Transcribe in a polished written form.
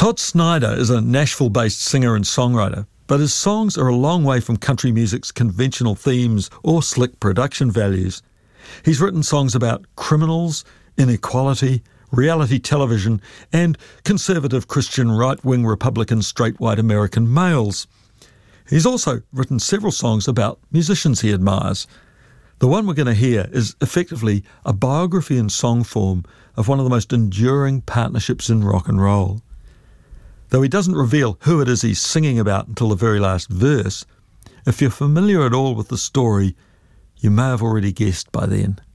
Todd Snyder is a Nashville-based singer and songwriter, but his songs are a long way from country music's conventional themes or slick production values. He's written songs about criminals, inequality, reality television, and conservative Christian right-wing Republican straight white American males. He's also written several songs about musicians he admires. The one we're going to hear is effectively a biography in song form of one of the most enduring partnerships in rock and roll. Though he doesn't reveal who it is he's singing about until the very last verse, if you're familiar at all with the story, you may have already guessed by then.